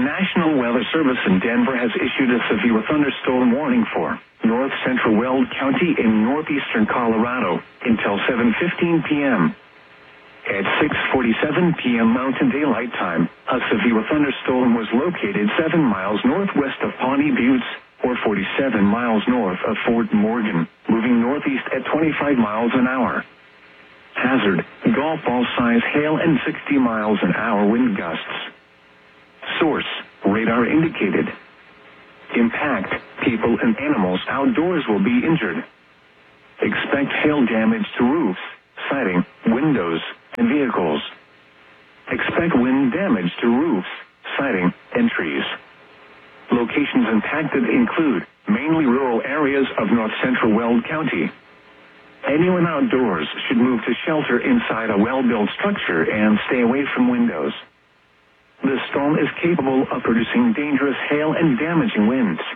National Weather Service in Denver has issued a severe thunderstorm warning for north central Weld County in northeastern Colorado until 7:15 p.m. At 6:47 p.m. Mountain Daylight Time, a severe thunderstorm was located 7 miles northwest of Pawnee Buttes, or 47 miles north of Fort Morgan, moving northeast at 25 miles an hour. Hazard, golf ball size hail and 60 miles an hour wind gusts. Source, radar indicated. Impact, people and animals outdoors will be injured. Expect hail damage to roofs, siding, windows, and vehicles. Expect wind damage to roofs, siding, and trees. Locations impacted include mainly rural areas of north central Weld County. Anyone outdoors should move to shelter inside a well-built structure and stay away from windows. The storm is capable of producing dangerous hail and damaging winds.